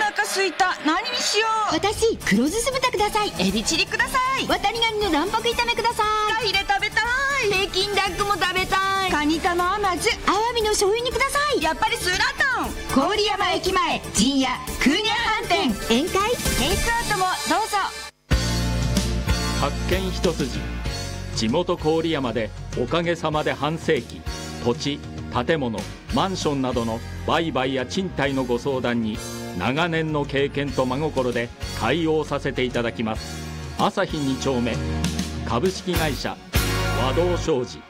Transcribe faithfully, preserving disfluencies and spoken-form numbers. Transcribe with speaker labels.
Speaker 1: 腹すいた。何にしよう。
Speaker 2: 私黒酢酢豚ください。
Speaker 1: エビチリください。
Speaker 2: ワタリガニの卵白炒めください。
Speaker 1: フカヒレ食べたい。
Speaker 2: 北京ダックも食べたい。
Speaker 1: カニ玉甘酢。
Speaker 2: アワビの醤油煮ください。
Speaker 1: やっぱりスーラータン。
Speaker 2: 郡山駅前陣屋クーニャ飯店。宴会
Speaker 1: テイクアウトもどうぞ。
Speaker 3: 発見一筋。地元郡山でおかげさまで半世紀、土地、建物、マンションなどの売買や賃貸のご相談に長年の経験と真心で対応させていただきます。朝日に丁目株式会社和道商事。